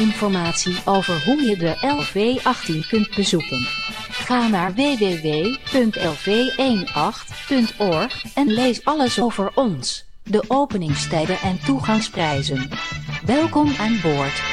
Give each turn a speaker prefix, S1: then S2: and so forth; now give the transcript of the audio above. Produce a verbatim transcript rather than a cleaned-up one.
S1: informatie over hoe je de L V achttien kunt bezoeken. Ga naar w w w punt l v achttien punt org en lees alles over ons, de openingstijden en toegangsprijzen. Welkom aan boord.